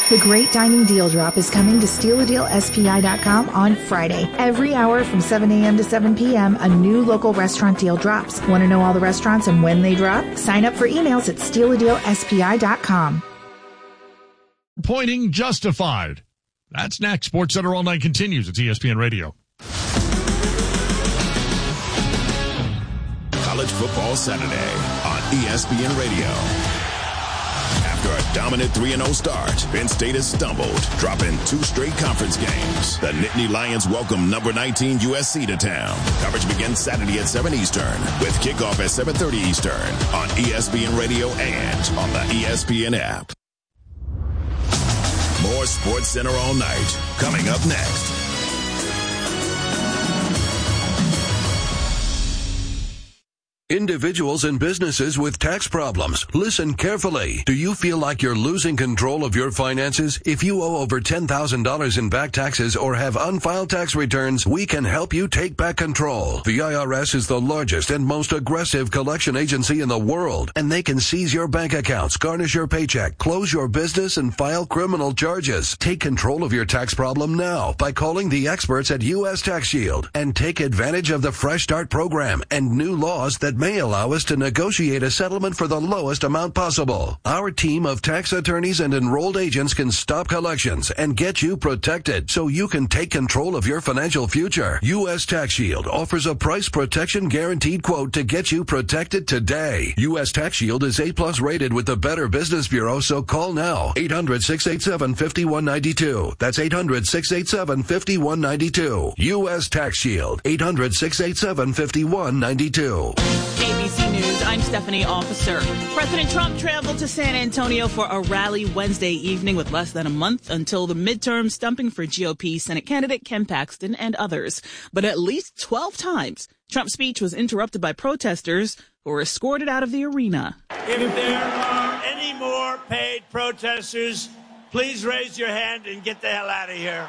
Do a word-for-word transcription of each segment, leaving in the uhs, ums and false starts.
The Great Dining Deal Drop is coming to steal a deal S P I dot com on Friday. Every hour from seven a.m. to seven p.m., a new local restaurant deal drops. Want to know all the restaurants and when they drop? Sign up for emails at steal a deal S P I dot com. Pointing justified. That's next. Sports Center All Night continues at E S P N Radio. College Football Saturday on E S P N Radio. After a dominant three and oh start, Penn State has stumbled, dropping two straight conference games. The Nittany Lions welcome number nineteen U S C to town. Coverage begins Saturday at seven Eastern, with kickoff at seven thirty Eastern on E S P N Radio and on the E S P N app. More Sports Center All Night coming up next. Individuals and businesses with tax problems, listen carefully. Do you feel like you're losing control of your finances? If you owe over ten thousand dollars in back taxes or have unfiled tax returns, we can help you take back control. The I R S is the largest and most aggressive collection agency in the world, and they can seize your bank accounts, garnish your paycheck, close your business, and file criminal charges. Take control of your tax problem now by calling the experts at U S Tax Shield and take advantage of the Fresh Start program and new laws that may allow us to negotiate a settlement for the lowest amount possible. Our team of tax attorneys and enrolled agents can stop collections and get you protected so you can take control of your financial future. U S Tax Shield offers a price protection guaranteed quote to get you protected today. U S Tax Shield is A plus rated with the Better Business Bureau, so call now. eight hundred, six eight seven, five one nine two. That's eight hundred, six eight seven, five one nine two. U S Tax Shield. eight hundred, six eight seven, five one nine two. A B C News, I'm Stephanie Officer. President Trump traveled to San Antonio for a rally Wednesday evening with less than a month until the midterm, stumping for G O P Senate candidate Ken Paxton and others. But at least twelve times, Trump's speech was interrupted by protesters who were escorted out of the arena. If there are any more paid protesters, please raise your hand and get the hell out of here.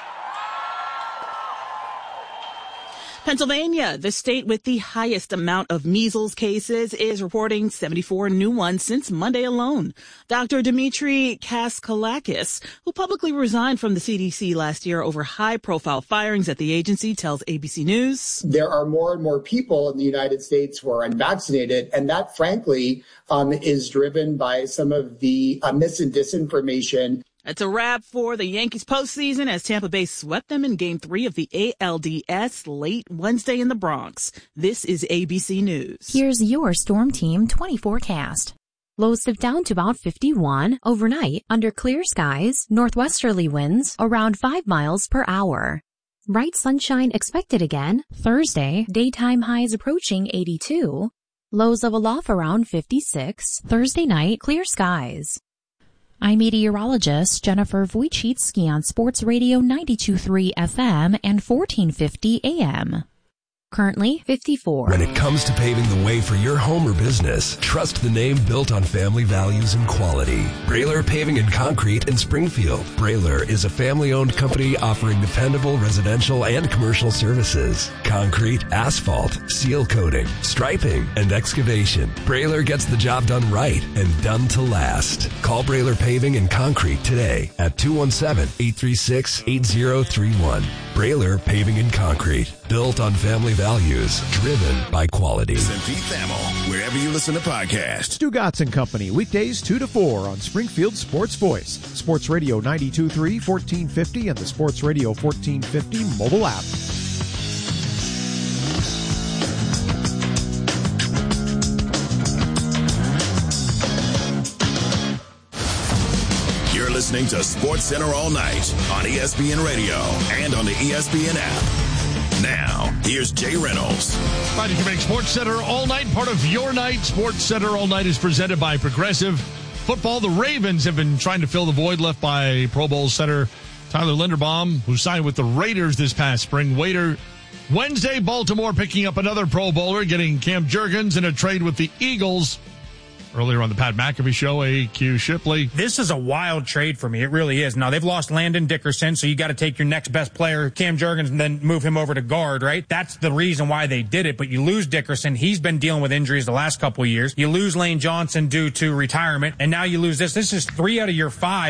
Pennsylvania, the state with the highest amount of measles cases, is reporting seventy-four new ones since Monday alone. Doctor Dimitri Kaskalakis, who publicly resigned from the C D C last year over high-profile firings at the agency, tells A B C News. There are more and more people in the United States who are unvaccinated, and that, frankly, um, is driven by some of the uh, mis and disinformation. That's a wrap for the Yankees postseason as Tampa Bay swept them in Game three of the A L D S late Wednesday in the Bronx. This is A B C News. Here's your Storm Team twenty forecast. Lows dip down to about fifty-one. Overnight, under clear skies, northwesterly winds around five miles per hour. Bright sunshine expected again. Thursday, daytime highs approaching eighty-two. Lows level off around fifty-six. Thursday night, clear skies. I'm meteorologist Jennifer Wojcicki on Sports Radio ninety-two point three F M and fourteen fifty A M. Currently fifty-four. When it comes to paving the way for your home or business, trust the name built on family values and quality. Brailer Paving and Concrete in Springfield. Brailer is a family-owned company offering dependable residential and commercial services. Concrete, asphalt, seal coating, striping, and excavation. Brailer gets the job done right and done to last. Call Brailer Paving and Concrete today at two one seven, eight three six, eight zero three one. Brailer Paving and Concrete. Built on family values, driven by quality. Listen Pete Thamel, wherever you listen to podcasts. Stu Gatz and Company, weekdays two to four on Springfield Sports Voice. Sports Radio ninety-two point three, fourteen fifty, and the Sports Radio fourteen fifty mobile app. You're listening to Sports Center All Night on E S P N Radio and on the E S P N app. Now, here's Jay Reynolds. Right, you can make Sports Center All Night part of your night. Sports Center All Night is presented by Progressive Football. The Ravens have been trying to fill the void left by Pro Bowl center Tyler Linderbaum, who signed with the Raiders this past spring. Waiter, Wednesday, Baltimore picking up another Pro Bowler, getting Cam Jurgens in a trade with the Eagles. Earlier on the Pat McAfee Show, A Q Shipley. This is a wild trade for me. It really is. Now, they've lost Landon Dickerson, so you got to take your next best player, Cam Jurgens, and then move him over to guard, right? That's the reason why they did it. But you lose Dickerson. He's been dealing with injuries the last couple of years. You lose Lane Johnson due to retirement, and now you lose this. This is three out of your five.